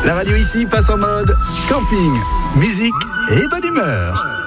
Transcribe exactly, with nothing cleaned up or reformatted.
La radio ici passe en mode camping, musique et bonne humeur.